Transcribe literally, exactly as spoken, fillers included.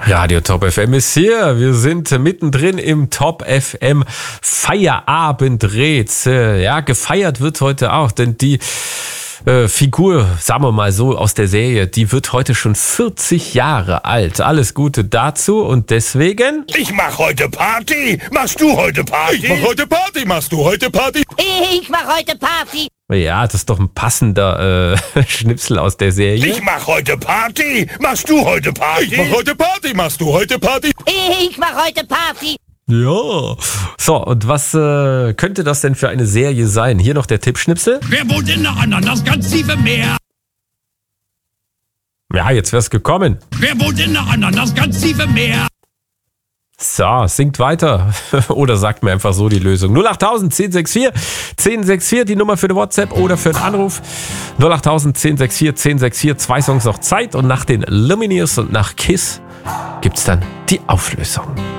Radio Top F M ist hier. Wir sind mittendrin im Top F M Feierabendrätsel. Ja, gefeiert wird heute auch, denn die äh, Figur, sagen wir mal so, aus der Serie, die wird heute schon vierzig Jahre alt. Alles Gute dazu und deswegen... Ich mach heute Party. Machst du heute Party? Ich mach heute Party. Machst du heute Party? Ich mach heute Party. Ja, das ist doch ein passender äh, Schnipsel aus der Serie. Ich mach heute Party. Machst du heute Party? Ich mach heute Party. Machst du heute Party? Ich mach heute Party. Ja. So, und was äh, könnte das denn für eine Serie sein? Hier noch der Tippschnipsel. Wer wohnt in der anderen, das ganz tiefe Meer? Ja, jetzt wär's gekommen. Wer wohnt in der anderen, das ganz tiefe Meer? So, singt weiter. Oder sagt mir einfach so die Lösung. null achttausend, zehn sechs vier, zehn sechs vier, die Nummer für eine WhatsApp oder für einen Anruf. null achttausend, zehn sechs vier, zehn sechs vier, zwei Songs noch Zeit. Und nach den Lumineers und nach Kiss gibt's dann die Auflösung.